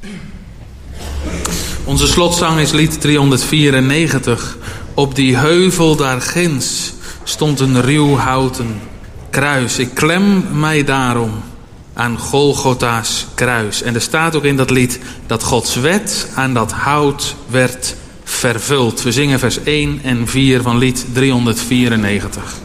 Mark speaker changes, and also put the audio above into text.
Speaker 1: Onze slotzang is lied 394. Op die heuvel daar ginds stond een ruw houten kruis. Ik klem mij daarom aan Golgotha's kruis. En er staat ook in dat lied dat Gods wet aan dat hout werd vervuld. We zingen vers 1 en 4 van lied 394.